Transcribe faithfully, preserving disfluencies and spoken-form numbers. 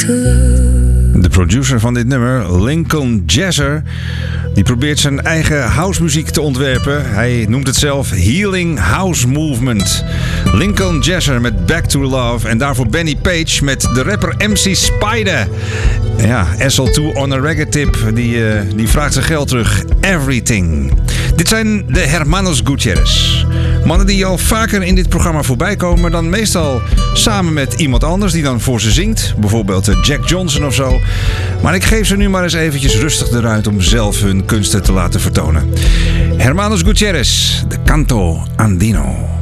to love. De producer van dit nummer, Lincoln Jazzer, die probeert zijn eigen housemuziek te ontwerpen. Hij noemt het zelf Healing House Movement. Lincoln Jazzer met Back to Love. En daarvoor Benny Page met de rapper M C Spider. Ja, S L twee on a reggae tip, die, uh, die vraagt zijn geld terug. Everything. Dit zijn de Hermanos Gutierrez. Mannen die al vaker in dit programma voorbij komen, dan meestal samen met iemand anders die dan voor ze zingt. Bijvoorbeeld Jack Johnson of zo. Maar ik geef ze nu maar eens eventjes rustig de ruimte om zelf hun kunsten te laten vertonen. Hermanos Gutierrez, de Canto Andino.